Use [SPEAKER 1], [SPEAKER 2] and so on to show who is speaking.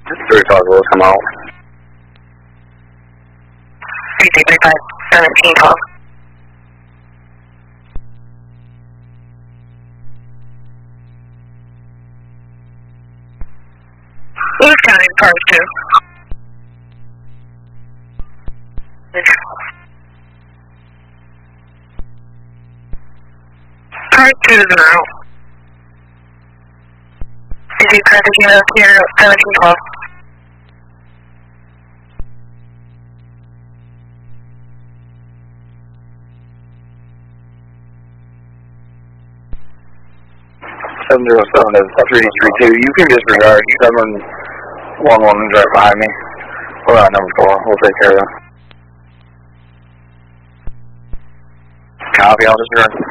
[SPEAKER 1] 3 o'clock will come out.
[SPEAKER 2] 3335, 1712. Lewis County, cars 2. Cars 2 is en route. Did you contact email here 1712?
[SPEAKER 1] Seven 332. You can disregard 711 right behind me. We're on number 4. We'll take care of that. Copy, I'll disregard.